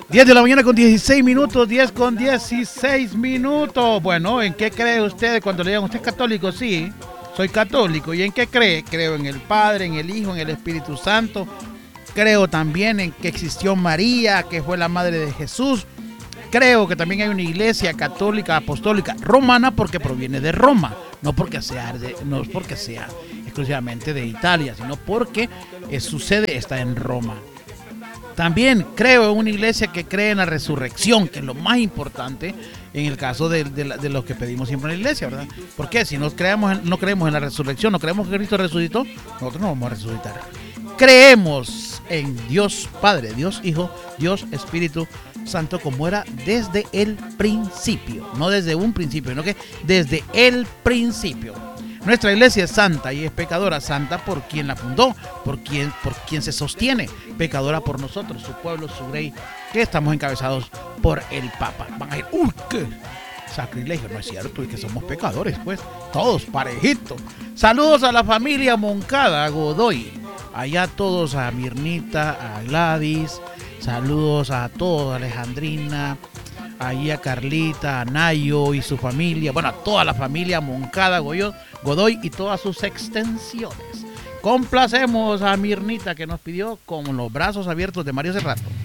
10 de la mañana con 16 minutos, 10 con 16 minutos. Bueno, ¿en qué cree usted cuando le digan usted es católico? Sí, soy católico. ¿Y en qué cree? Creo en el Padre, en el Hijo, en el Espíritu Santo. Creo también en que existió María, que fue la madre de Jesús. Creo que también hay una iglesia católica, apostólica, romana, porque proviene de Roma. No porque sea exclusivamente de Italia, sino porque su sede está en Roma. También creo en una iglesia que cree en la resurrección, que es lo más importante en el caso de lo que pedimos siempre en la iglesia, ¿verdad? Porque si no creemos en la resurrección, no creemos que Cristo resucitó, nosotros no vamos a resucitar. Creemos en Dios Padre, Dios Hijo, Dios Espíritu Santo, como era desde el principio. No desde un principio, sino que desde el principio. Nuestra iglesia es santa y es pecadora, santa por quien la fundó, por quien se sostiene, pecadora por nosotros, su pueblo, su rey, que estamos encabezados por el Papa. Van a decir, ¡uy, qué sacrilegio! No es cierto, y que somos pecadores, pues, todos parejitos. Saludos a la familia Moncada, Godoy, allá todos, a Mirnita, a Gladys, saludos a todos, a Alejandrina, ahí a Carlita, a Nayo y su familia, bueno, a toda la familia Moncada, Godoy y todas sus extensiones. Complacemos a Mirnita, que nos pidió Con los brazos abiertos de Mario Serrato.